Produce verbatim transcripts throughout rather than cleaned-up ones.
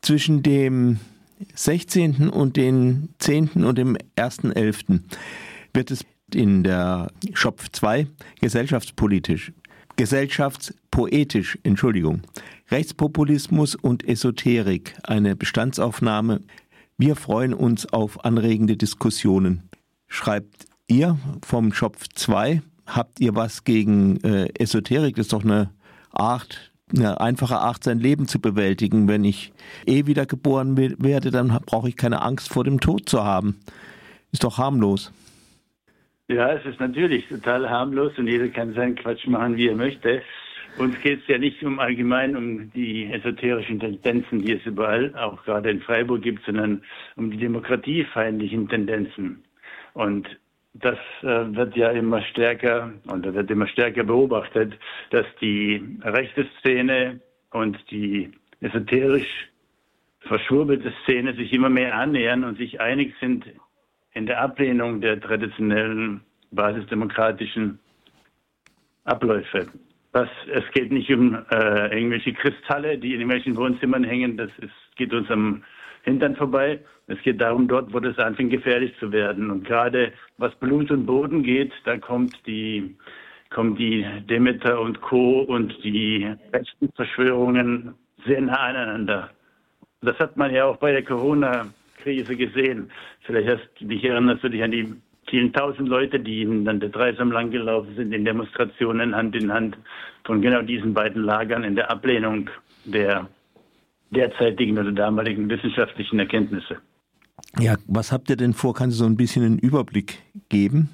zwischen dem sechzehnten und dem zehnten und dem ersten elften wird es in der Schopf zwei gesellschaftspolitisch, gesellschaftspoetisch, Entschuldigung, Rechtspopulismus und Esoterik, eine Bestandsaufnahme. Wir freuen uns auf anregende Diskussionen. Schreibt ihr vom Schopf zwei, habt ihr was gegen äh, Esoterik? Das ist doch eine Art, eine einfache Art, sein Leben zu bewältigen. Wenn ich eh wiedergeboren werde, dann brauche ich keine Angst vor dem Tod zu haben. Ist doch harmlos. Ja, es ist natürlich total harmlos und jeder kann seinen Quatsch machen, wie er möchte. Uns geht es ja nicht um allgemein um die esoterischen Tendenzen, die es überall, auch gerade in Freiburg gibt, sondern um die demokratiefeindlichen Tendenzen. Und das äh, wird ja immer stärker und da wird immer stärker beobachtet, dass die rechte Szene und die esoterisch verschwurbelte Szene sich immer mehr annähern und sich einig sind in der Ablehnung der traditionellen basisdemokratischen Abläufe. Was, es geht nicht um äh, irgendwelche Kristalle, die in irgendwelchen Wohnzimmern hängen, das ist, geht uns am Hintern vorbei. Es geht darum, dort, wo das anfängt, gefährlich zu werden. Und gerade was Blut und Boden geht, da kommt die, kommt die Demeter und Co. und die rechten Verschwörungen sehr nah aneinander. Das hat man ja auch bei der Corona-Krise gesehen. Vielleicht hast du dich erinnerst du dich an die vielen tausend Leute, die an der Dreisam lang gelaufen sind, in Demonstrationen Hand in Hand von genau diesen beiden Lagern in der Ablehnung der derzeitigen oder damaligen wissenschaftlichen Erkenntnisse. Ja, was habt ihr denn vor? Kannst du so ein bisschen einen Überblick geben?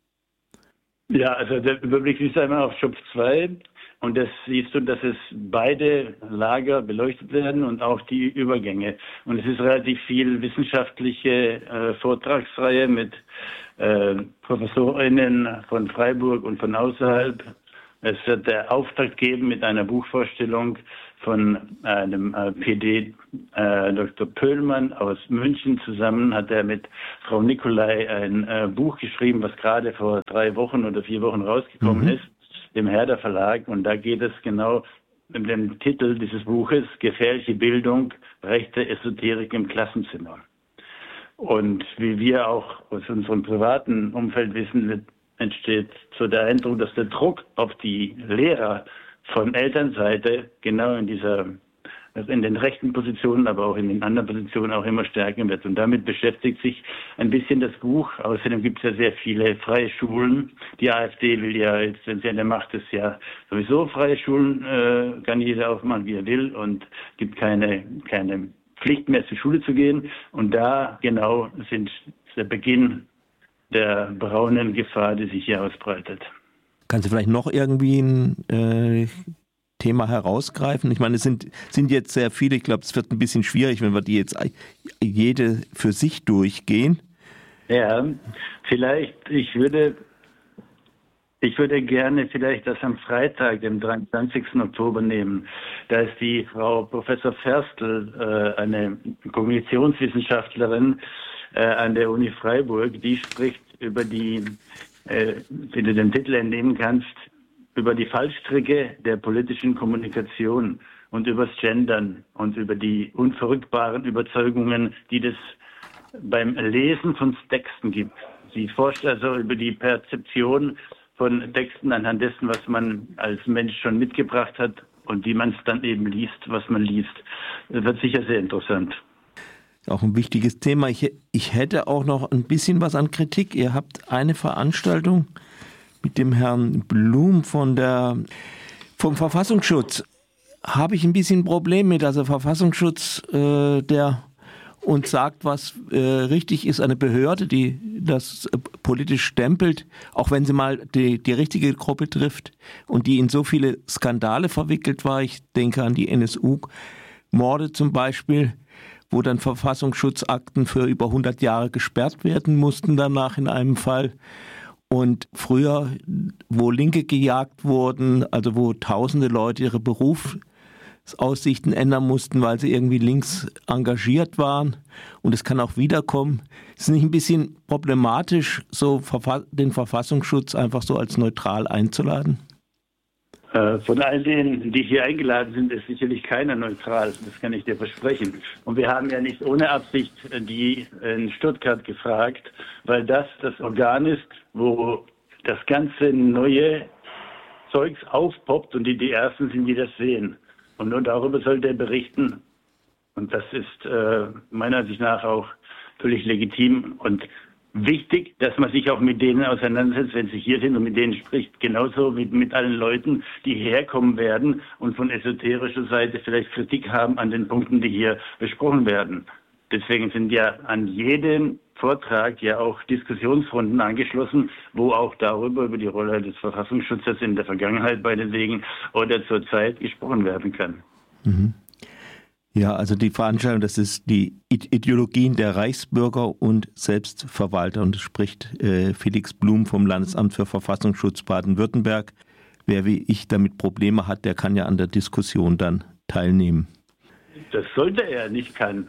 Ja, also der Überblick ist einmal auf Schopf zwei und das siehst du, dass es beide Lager beleuchtet werden und auch die Übergänge. Und es ist relativ viel wissenschaftliche äh, Vortragsreihe mit äh, Professorinnen von Freiburg und von außerhalb. Es wird der Auftakt geben mit einer Buchvorstellung von einem äh, P D, äh, Doktor Pöhlmann aus München. Zusammen hat er mit Frau Nicolai ein äh, Buch geschrieben, was gerade vor drei Wochen oder vier Wochen rausgekommen mhm. ist, im Herder Verlag. Und da geht es genau mit dem Titel dieses Buches, Gefährliche Bildung, rechte Esoterik im Klassenzimmer. Und wie wir auch aus unserem privaten Umfeld wissen, entsteht so der Eindruck, dass der Druck auf die Lehrer von Elternseite genau in dieser, also in den rechten Positionen, aber auch in den anderen Positionen auch immer stärker wird. Und damit beschäftigt sich ein bisschen das Buch. Außerdem gibt es ja sehr viele freie Schulen. Die AfD will ja jetzt, wenn sie an der Macht ist, ja sowieso freie Schulen, äh, kann jeder aufmachen, wie er will, und gibt keine, keine Pflicht mehr zur Schule zu gehen. Und da genau sind der Beginn der braunen Gefahr, die sich hier ausbreitet. Kannst du vielleicht noch irgendwie ein äh, Thema herausgreifen? Ich meine, es sind, sind jetzt sehr viele, ich glaube, es wird ein bisschen schwierig, wenn wir die jetzt jede für sich durchgehen. Ja, vielleicht, ich würde, ich würde gerne vielleicht das am Freitag, dem dreiundzwanzigsten Oktober nehmen. Da ist die Frau Professor Ferstl, äh, eine Kognitionswissenschaftlerin, an der Uni Freiburg, die spricht über die, äh, wie du den Titel entnehmen kannst, über die Fallstricke der politischen Kommunikation und übers Gendern und über die unverrückbaren Überzeugungen, die es beim Lesen von Texten gibt. Sie forscht also über die Perzeption von Texten anhand dessen, was man als Mensch schon mitgebracht hat und wie man es dann eben liest, was man liest. Das wird sicher sehr interessant. Auch ein wichtiges Thema. Ich, ich hätte auch noch ein bisschen was an Kritik. Ihr habt eine Veranstaltung mit dem Herrn Blum von der, vom Verfassungsschutz. Habe ich ein bisschen ein Problem mit. Also Verfassungsschutz, äh, der uns sagt, was äh, richtig ist, eine Behörde, die das äh, politisch stempelt, auch wenn sie mal die, die richtige Gruppe trifft und die in so viele Skandale verwickelt war. Ich denke an die N S U-Morde zum Beispiel, wo dann Verfassungsschutzakten für über hundert Jahre gesperrt werden mussten danach in einem Fall. Und früher, wo Linke gejagt wurden, also wo tausende Leute ihre Berufsaussichten ändern mussten, weil sie irgendwie links engagiert waren. Und es kann auch wiederkommen. Es ist nicht ein bisschen problematisch, so den Verfassungsschutz einfach so als neutral einzuladen? Von all denen, die hier eingeladen sind, ist sicherlich keiner neutral. Das kann ich dir versprechen. Und wir haben ja nicht ohne Absicht die in Stuttgart gefragt, weil das das Organ ist, wo das ganze neue Zeugs aufpoppt und die die Ersten sind, die das sehen. Und nur darüber sollte er berichten. Und das ist äh, meiner Ansicht nach auch völlig legitim und wichtig, dass man sich auch mit denen auseinandersetzt, wenn sie hier sind und mit denen spricht. Genauso wie mit allen Leuten, die herkommen werden und von esoterischer Seite vielleicht Kritik haben an den Punkten, die hier besprochen werden. Deswegen sind ja an jedem Vortrag ja auch Diskussionsrunden angeschlossen, wo auch darüber, über die Rolle des Verfassungsschutzes in der Vergangenheit meinetwegen oder zur Zeit gesprochen werden kann. Mhm. Ja, also die Veranstaltung, das ist die Ideologien der Reichsbürger und Selbstverwalter und es spricht äh, Felix Blum vom Landesamt für Verfassungsschutz Baden-Württemberg. Wer wie ich damit Probleme hat, der kann ja an der Diskussion dann teilnehmen. Das sollte er nicht kann.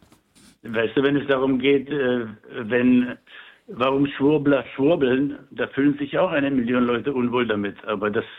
Weißt du, wenn es darum geht, äh, wenn, warum Schwurbler schwurbeln, da fühlen sich auch eine Million Leute unwohl damit, aber das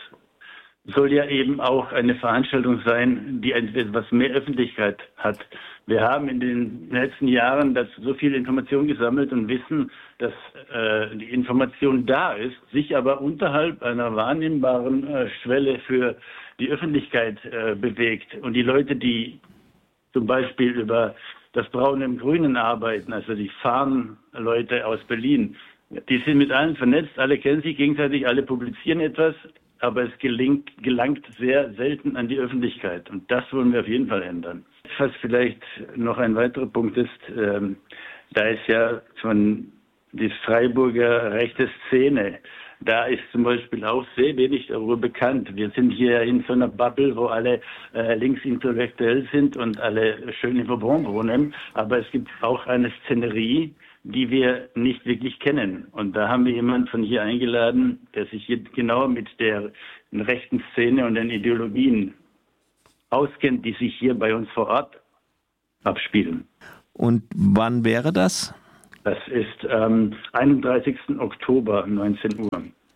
soll ja eben auch eine Veranstaltung sein, die etwas mehr Öffentlichkeit hat. Wir haben in den letzten Jahren dazu so viel Information gesammelt und wissen, dass äh, die Information da ist, sich aber unterhalb einer wahrnehmbaren äh, Schwelle für die Öffentlichkeit äh, bewegt. Und die Leute, die zum Beispiel über das Braune im Grünen arbeiten, also die Farnleute aus Berlin, die sind mit allen vernetzt, alle kennen sich gegenseitig, alle publizieren etwas, aber es gelingt, gelangt sehr selten an die Öffentlichkeit. Und das wollen wir auf jeden Fall ändern. Was vielleicht noch ein weiterer Punkt ist, ähm, da ist ja von die Freiburger rechte Szene, da ist zum Beispiel auch sehr wenig darüber bekannt. Wir sind hier in so einer Bubble, wo alle äh, linksintellektuell sind und alle schön in Bourbon wohnen. Aber es gibt auch eine Szenerie, die wir nicht wirklich kennen. Und da haben wir jemanden von hier eingeladen, der sich hier genau mit der rechten Szene und den Ideologien auskennt, die sich hier bei uns vor Ort abspielen. Und wann wäre das? Das ist am ähm, einunddreißigsten Oktober, neunzehn Uhr.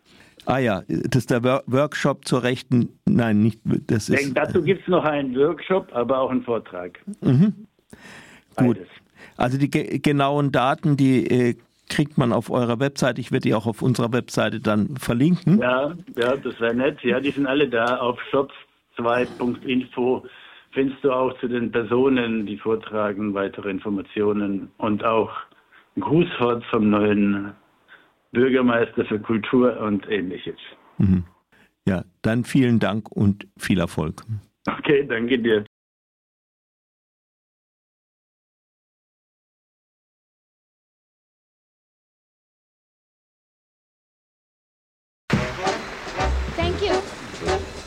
Ah ja, das ist der Workshop zur Rechten, nein, nicht, das ist... Denk, dazu gibt es noch einen Workshop, aber auch einen Vortrag. Mhm. Gut, Beides. Also die ge- genauen Daten, die äh, kriegt man auf eurer Webseite, ich werde die auch auf unserer Webseite dann verlinken. Ja, ja, das wäre nett, ja, die sind alle da, auf shop zwei punkt info findest du auch zu den Personen, die vortragen, weitere Informationen und auch ein Grußwort vom neuen Bürgermeister für Kultur und Ähnliches. Mhm. Ja, dann vielen Dank und viel Erfolg. Okay, danke dir.